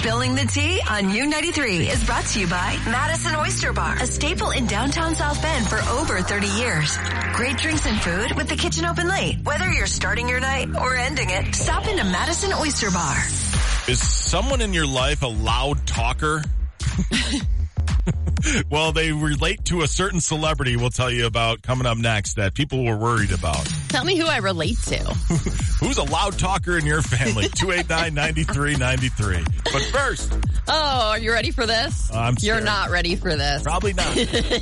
Spilling the Tea on U93 is brought to you by Madison Oyster Bar, a staple in downtown South Bend for over 30 years. Great drinks and food with the kitchen open late. Whether you're starting your night or ending it, stop into Madison Oyster Bar. Is someone in your life a loud talker? Well, they relate to a certain celebrity we'll tell you about coming up next that people were worried about. Tell me who I relate to. Who's a loud talker in your family? 289-9393. But first. Oh, are you ready for this? I'm scared. You're not ready for this. Probably not.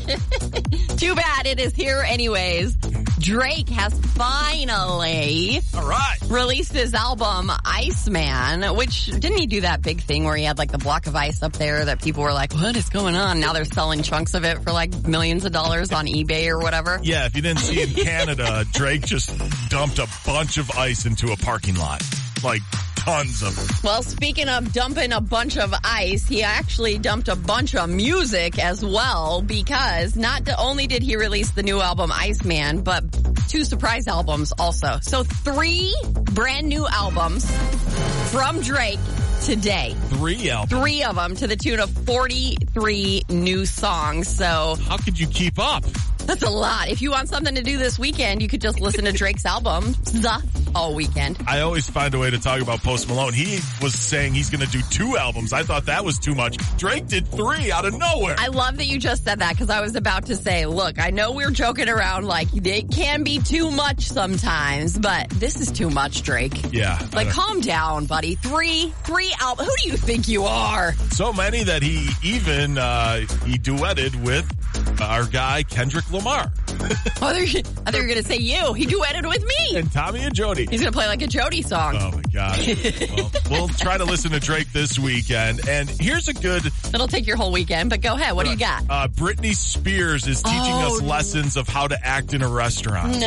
Too bad it is here anyways. Drake has finally released his album Iceman, which didn't he do that big thing where he had like the block of ice up there that people were like, what is going on? Now they're selling chunks of it for like millions of dollars on eBay or whatever. Yeah, if you didn't see in Canada, Drake just dumped a bunch of ice into a parking lot. Like tons of it. Well, speaking of dumping a bunch of ice, he actually dumped a bunch of music as well, because not only did he release the new album Iceman, but 2 surprise albums also. So 3 brand new albums from Drake today. 3 albums? 3 of them to the tune of 43 new songs. So how could you keep up? That's a lot. If you want something to do this weekend, you could just listen to Drake's album all weekend. I always find a way to talk about Post Malone. He was saying he's going to do 2 albums. I thought that was too much. Drake did 3 out of nowhere. I love that you just said that, because I was about to say, look, I know we're joking around like it can be too much sometimes, but this is too much, Drake. Yeah. Like, calm down, buddy. 3 albums. Who do you think you are? So many that he even he duetted with our guy Kendrick Lamar. I thought you were going to say you. He duetted with me. And Tommy and Jody. He's going to play like a Jody song. Oh, my gosh. Well, we'll try to listen to Drake this weekend. And here's a good... It'll take your whole weekend, but go ahead. What do you got? Britney Spears is teaching us lessons of how to act in a restaurant.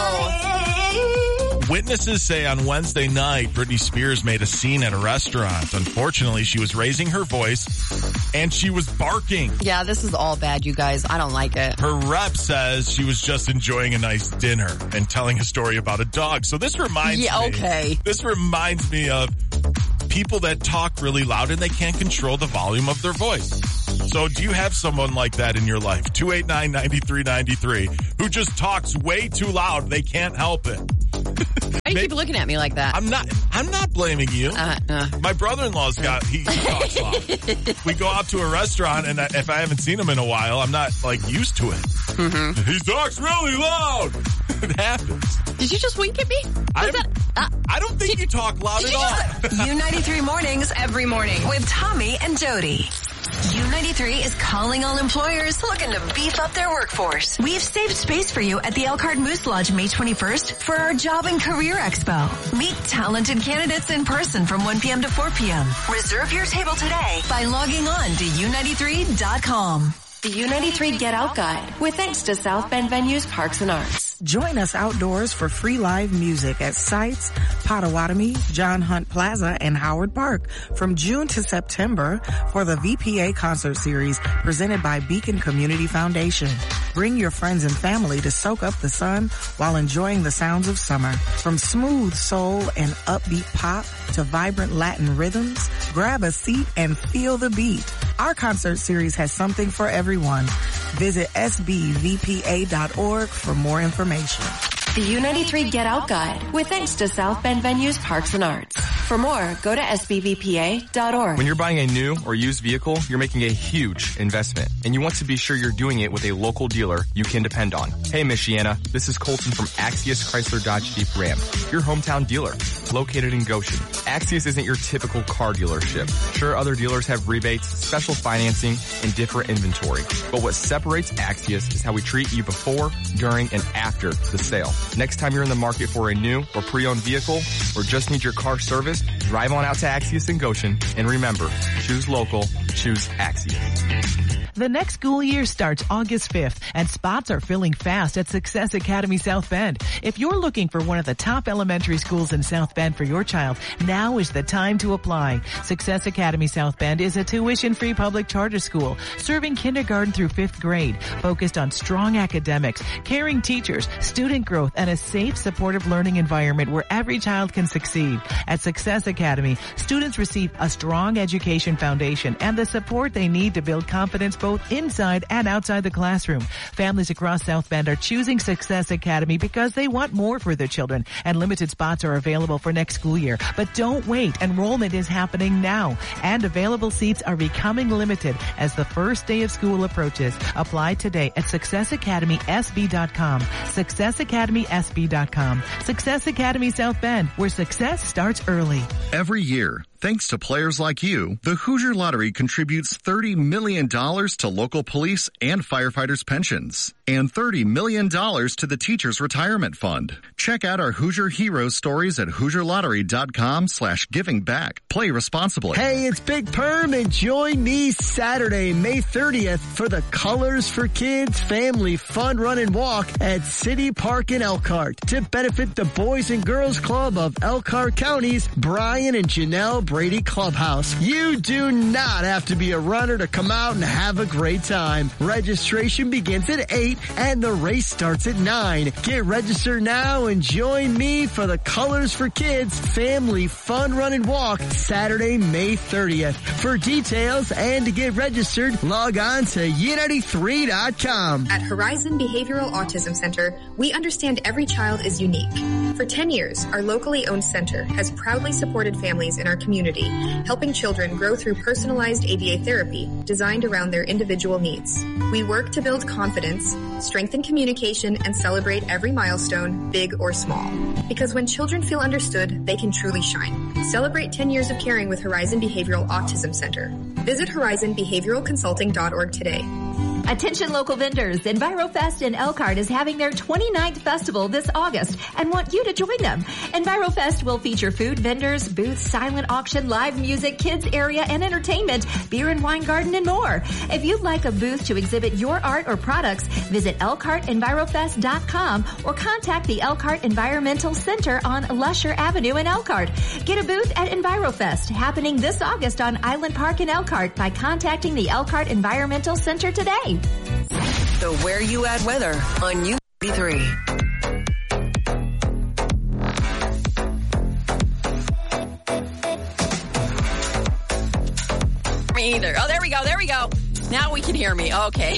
No. Witnesses say on Wednesday night, Britney Spears made a scene at a restaurant. Unfortunately, she was raising her voice and she was barking. Yeah, this is all bad, you guys. I don't like it. Her rep says she was just enjoying a nice dinner and telling a story about a dog. So this reminds This reminds me of people that talk really loud and they can't control the volume of their voice. So do you have someone like that in your life? 289-9393 who just talks way too loud. They can't help it. Why do you keep looking at me like that? I'm not blaming you. My brother-in-law's he talks loud. We go out to a restaurant and if I haven't seen him in a while, I'm not like used to it. Mm-hmm. He talks really loud. It happens. Did you just wink at me? I don't think you talk loud at all. U93 mornings every morning with Tommy and Jody. U93 is calling all employers looking to beef up their workforce. We've saved space for you at the Elkhart Moose Lodge May 21st for our Job and Career Expo. Meet talented candidates in person from 1 p.m. to 4 p.m. Reserve your table today by logging on to U93.com. The U93 Get Out Guide, with thanks to South Bend Venues Parks and Arts. Join us outdoors for free live music at Sites, Potawatomi, John Hunt Plaza, and Howard Park from June to September for the VPA concert series presented by Beacon Community Foundation. Bring your friends and family to soak up the sun while enjoying the sounds of summer. From smooth soul and upbeat pop to vibrant Latin rhythms, grab a seat and feel the beat. Our concert series has something for everyone. Visit sbvpa.org for more information. The U93 Get Out Guide, with thanks to South Bend Venues Parks and Arts. For more, go to sbvpa.org. When you're buying a new or used vehicle, you're making a huge investment, and you want to be sure you're doing it with a local dealer you can depend on. Hey, Michiana, this is Colton from Axius Chrysler Dodge Jeep Ram, your hometown dealer, located in Goshen. Axius isn't your typical car dealership. Sure, other dealers have rebates, special financing, and different inventory, but what separates Axius is how we treat you before, during, and after the sale. Next time you're in the market for a new or pre-owned vehicle or just need your car serviced, drive on out to Axius in Goshen, and remember, choose local, choose Axius. The next school year starts August 5th, and spots are filling fast at Success Academy South Bend. If you're looking for one of the top elementary schools in South Bend for your child, now is the time to apply. Success Academy South Bend is a tuition-free public charter school serving kindergarten through 5th grade, focused on strong academics, caring teachers, student growth, and a safe, supportive learning environment where every child can succeed. At Success Academy Academy, students receive a strong education foundation and the support they need to build confidence both inside and outside the classroom. Families across South Bend are choosing Success Academy because they want more for their children, and limited spots are available for next school year. But don't wait. Enrollment is happening now, and available seats are becoming limited as the first day of school approaches. Apply today at successacademysb.com. successacademysb.com. Success Academy South Bend, where success starts early. Every year, thanks to players like you, the Hoosier Lottery contributes $30 million to local police and firefighters' pensions, and $30 million to the Teachers' Retirement Fund. Check out our Hoosier Heroes stories at HoosierLottery.com/givingback. Play responsibly. Hey, it's Big Perm, and join me Saturday, May 30th for the Colors for Kids Family Fun Run and Walk at City Park in Elkhart to benefit the Boys and Girls Club of Elkhart County's Brian and Janelle Brady Clubhouse. You do not have to be a runner to come out and have a great time. Registration begins at 8 and the race starts at 9. Get registered now and join me for the Colors for Kids Family Fun Run and Walk Saturday, May 30th. For details and to get registered, log on to U93.com. At Horizon Behavioral Autism Center, we understand every child is unique. For 10 years, our locally owned center has proudly supported families in our community, helping children grow through personalized ABA therapy designed around their individual needs. We work to build confidence, strengthen communication, and celebrate every milestone, big or small. Because when children feel understood, they can truly shine. Celebrate 10 years of caring with Horizon Behavioral Autism Center. Visit horizonbehavioralconsulting.org today. Attention local vendors, EnviroFest in Elkhart is having their 29th festival this August and want you to join them. EnviroFest will feature food vendors, booths, silent auction, live music, kids area and entertainment, beer and wine garden, and more. If you'd like a booth to exhibit your art or products, visit ElkhartEnviroFest.com or contact the Elkhart Environmental Center on Lusher Avenue in Elkhart. Get a booth at EnviroFest happening this August on Island Park in Elkhart by contacting the Elkhart Environmental Center today. The Where You At weather on U93. Me either. Oh, there we go. There we go. Now we can hear me. Okay.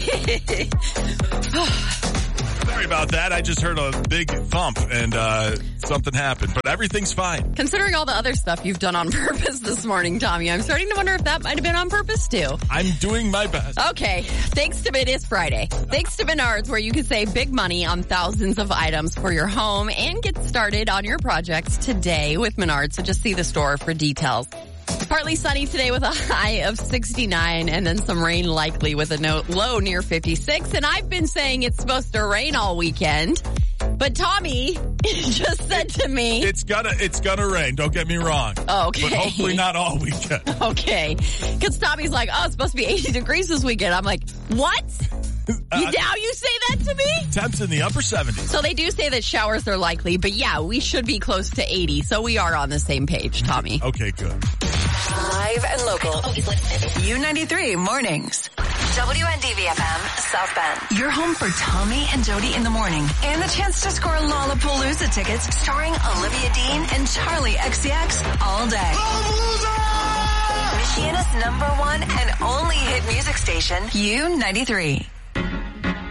Sorry about that. I just heard a big thump and something happened, but everything's fine. Considering all the other stuff you've done on purpose this morning, Tommy, I'm starting to wonder if that might have been on purpose too. I'm doing my best. Okay. Thanks to It Is Friday. Thanks to Menards, where you can save big money on thousands of items for your home and get started on your projects today with Menards. So just see the store for details. Partly sunny today with a high of 69 and then some rain likely with a low near 56. And I've been saying it's supposed to rain all weekend. But Tommy just said to me, it's gonna rain. Don't get me wrong. Okay. But hopefully not all weekend. Okay. Cause Tommy's like, oh, it's supposed to be 80 degrees this weekend. I'm like, what? Now you say that to me? Temps in the upper 70s. So they do say that showers are likely, but yeah, we should be close to 80. So we are on the same page, Tommy. Okay, good. Live and local. U93 mornings. WNDV-FM, South Bend. Your home for Tommy and Jody in the morning. And the chance to score Lollapalooza tickets starring Olivia Dean and Charlie XCX all day. Michiana's #1 and only hit music station, U93.